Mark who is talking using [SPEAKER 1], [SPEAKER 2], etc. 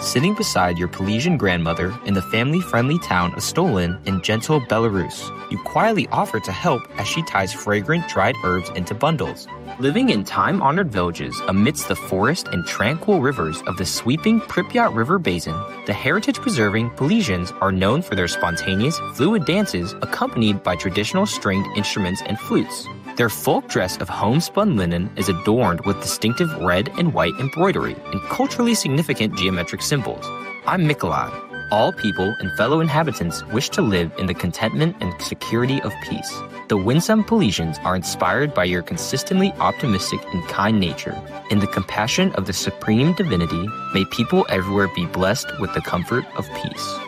[SPEAKER 1] sitting beside your Pelesian grandmother in the family-friendly town of Stolin in gentle Belarus. You quietly offer to help as she ties fragrant dried herbs into bundles. Living in time-honored villages amidst the forest and tranquil rivers of the sweeping Pripyat River basin, the heritage-preserving Pelesians are known for their spontaneous, fluid dances accompanied by traditional stringed instruments and flutes. Their folk dress of homespun linen is adorned with distinctive red and white embroidery and culturally significant geometric symbols. I'm Mikolai. All people and fellow inhabitants wish to live in the contentment and security of peace. The winsome Pelesians are inspired by your consistently optimistic and kind nature. In the compassion of the supreme divinity, may people everywhere be blessed with the comfort of peace.